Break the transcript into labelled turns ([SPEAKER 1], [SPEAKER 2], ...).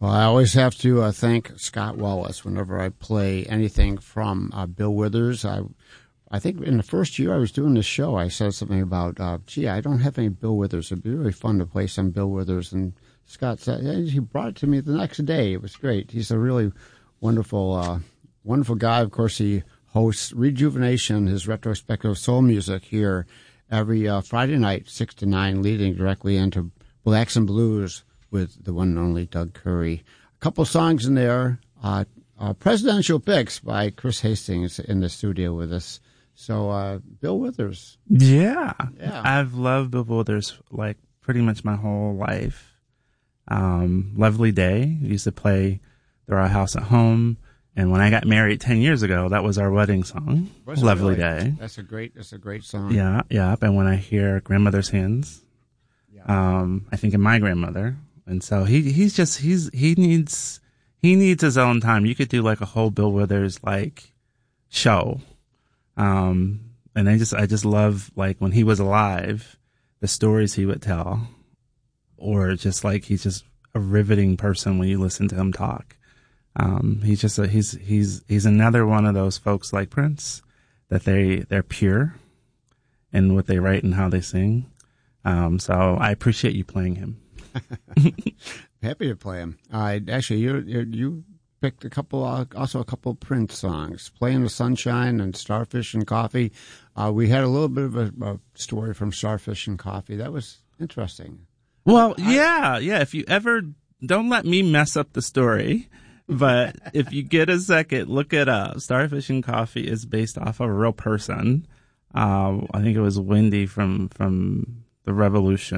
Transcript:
[SPEAKER 1] Well, I always have to thank Scott Wallace whenever I play anything from Bill Withers. I think in the first year I was doing this show, I said something about, I don't have any Bill Withers. It'd be really fun to play some Bill Withers. And Scott said, he brought it to me the next day. It was great. He's a really wonderful guy. Of course, he hosts Rejuvenation, his retrospective soul music here every Friday night, 6 to 9, leading directly into Blacks and Blues with the one and only Doug Curry. A couple songs in there. Presidential Picks by Chris Hastings in the studio with us. So, Bill Withers.
[SPEAKER 2] Yeah. I've loved Bill Withers like pretty much my whole life. Lovely Day. We used to play through our house at home. And when I got married 10 years ago, that was our wedding song. Lovely Day.
[SPEAKER 1] That's a great song.
[SPEAKER 2] Yeah. And when I hear Grandmother's Hands, I think of my grandmother. And so he needs his own time. You could do like a whole Bill Withers like show. And I just love like when he was alive, the stories he would tell, or just like he's just a riveting person when you listen to him talk. He's another one of those folks like Prince that they're pure in what they write and how they sing. So I appreciate you playing him.
[SPEAKER 1] Happy to play him. Actually, you picked a couple Prince songs, "Play in the Sunshine" and "Starfish and Coffee." We had a little bit of a story from "Starfish and Coffee." That was interesting.
[SPEAKER 2] Well, yeah. If you ever, don't let me mess up the story, but if you get a second, look it up. "Starfish and Coffee" is based off of a real person. I think it was Wendy from the Revolution.